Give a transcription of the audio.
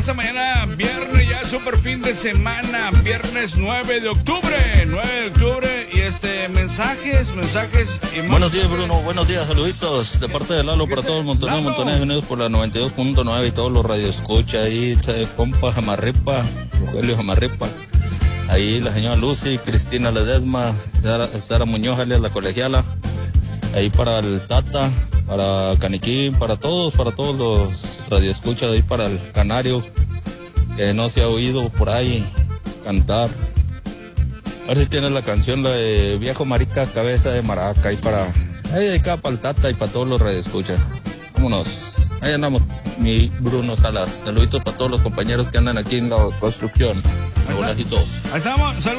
esta mañana, viernes, ya super fin de semana, viernes 9 de octubre, y mensajes y más. Buenos días, Bruno, buenos días, saluditos de parte de Lalo para todos los montones unidos por la 92.9 y todos los radioescuchas ahí, compa Jamarripa, Rogelio Jamarripa, ahí la señora Lucy, Cristina Ledesma, Sara Muñoz, alias la colegiala, ahí para el Tata, para Caniquín, para todos los radioescuchas, ahí para el Canario, que no se ha oído por ahí cantar. A ver si tienes la canción, la de Viejo Marica, Cabeza de Maraca, ahí dedicada para el Tata y para todos los radioescuchas. Vámonos, ahí andamos, mi Bruno Salas. Saluditos para todos los compañeros que andan aquí en la construcción. Ahí estamos, saludos.